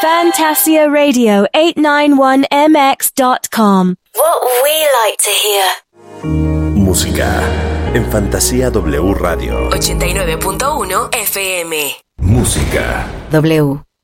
Fantasia Radio 891mx.com. What we like to hear. Música en Fantasía W Radio 89.1 FM. Música W.